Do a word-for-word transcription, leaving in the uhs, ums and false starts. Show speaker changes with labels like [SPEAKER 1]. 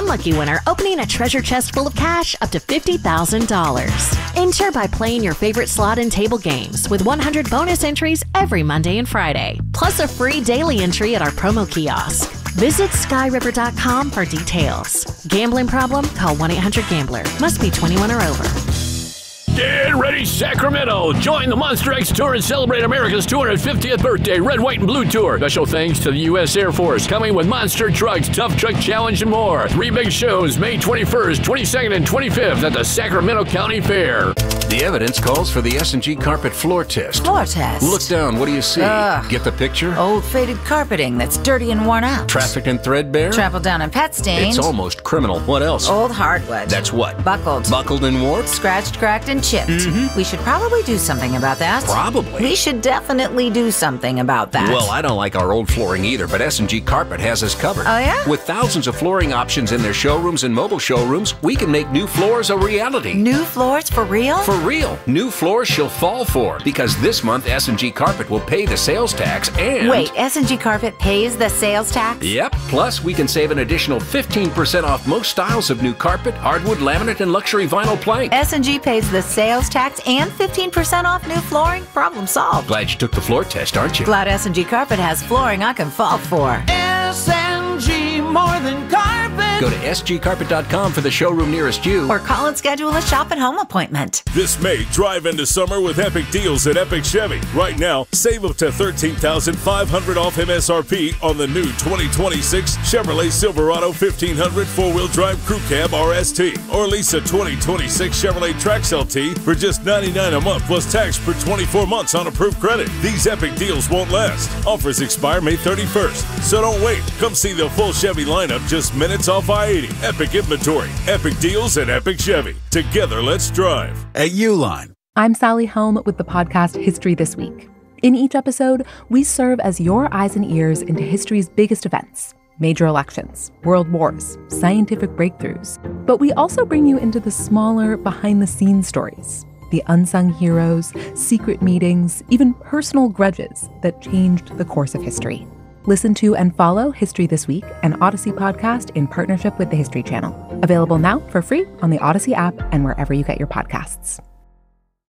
[SPEAKER 1] one lucky winner opening a treasure chest full of cash up to fifty thousand dollars. Enter by playing your favorite slot and table games with one hundred bonus entries every Monday and Friday, plus a free daily entry at our promo kiosk. Visit sky river dot com for details. Gambling problem? Call one eight hundred gambler. Must be twenty-one or over.
[SPEAKER 2] Get ready, Sacramento! Join the Monster X Tour and celebrate America's two hundred fiftieth birthday Red, White, and Blue Tour. Special thanks to the U S Air Force, coming with monster trucks, tough truck challenge, and more. Three big shows, May twenty-first, twenty-second, and twenty-fifth at the Sacramento County Fair.
[SPEAKER 3] The evidence calls for the S and G carpet floor test.
[SPEAKER 4] Floor test?
[SPEAKER 3] Look down, what do you see?
[SPEAKER 4] Ugh.
[SPEAKER 3] Get the picture?
[SPEAKER 4] Old faded carpeting that's dirty and worn out.
[SPEAKER 3] Traffic and threadbare?
[SPEAKER 4] Trampled down and pet stained.
[SPEAKER 3] It's almost criminal. What else?
[SPEAKER 4] Old hardwood.
[SPEAKER 3] That's what?
[SPEAKER 4] Buckled.
[SPEAKER 3] Buckled and warped?
[SPEAKER 4] Scratched, cracked, and chipped.
[SPEAKER 3] Mm-hmm.
[SPEAKER 4] We should probably do something about that.
[SPEAKER 3] Probably.
[SPEAKER 4] We should definitely do something about that.
[SPEAKER 3] Well, I don't like our old flooring either, but S and G Carpet has us covered.
[SPEAKER 4] Oh, yeah?
[SPEAKER 3] With thousands of flooring options in their showrooms and mobile showrooms, we can make new floors a reality.
[SPEAKER 4] New floors for real?
[SPEAKER 3] For real. New floors she'll fall for, because this month S and G Carpet will pay the sales tax and...
[SPEAKER 4] Wait, S and G Carpet pays the sales tax?
[SPEAKER 3] Yep. Plus, we can save an additional fifteen percent off most styles of new carpet, hardwood, laminate, and luxury vinyl plank.
[SPEAKER 4] S and G pays the sales tax and fifteen percent off new flooring? Problem solved.
[SPEAKER 3] Glad you took the floor test, aren't you?
[SPEAKER 4] Glad S and G Carpet has flooring I can fall for.
[SPEAKER 5] S and G, more than carpet.
[SPEAKER 3] Go to S G carpet dot com for the showroom nearest you.
[SPEAKER 4] Or call and schedule a shop at home appointment.
[SPEAKER 6] This May, drive into summer with epic deals at Epic Chevy. Right now, save up to thirteen thousand five hundred dollars off M S R P on the new twenty twenty-six Chevrolet Silverado fifteen hundred four-wheel drive crew cab R S T. Or lease a twenty twenty-six Chevrolet Trax L T for just ninety-nine dollars a month plus tax for twenty-four months on approved credit. These epic deals won't last. Offers expire May thirty-first. So don't wait. Come see the full Chevy lineup just minutes off I eighty. Epic inventory, epic deals at Epic Chevy. Together, let's drive.
[SPEAKER 7] At Uline.
[SPEAKER 8] I'm Sally Helm with the podcast History This Week. In each episode, we serve as your eyes and ears into history's biggest events, major elections, world wars, scientific breakthroughs. But we also bring you into the smaller, behind-the-scenes stories, the unsung heroes, secret meetings, even personal grudges that changed the course of history. Listen to and follow History This Week, an Odyssey podcast in partnership with the History Channel. Available now for free on the Odyssey app and wherever you get your podcasts.